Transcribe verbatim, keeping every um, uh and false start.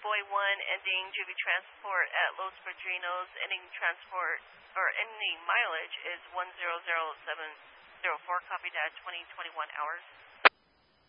Boy one, ending J V transport at Los Padrinos, ending transport, or ending mileage is one zero zero seven zero four, copy that, twenty twenty-one hours.